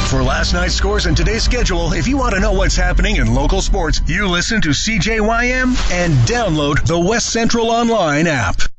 For last night's scores and today's schedule, if you want to know what's happening in local sports, you listen to CJYM and download the West Central Online app.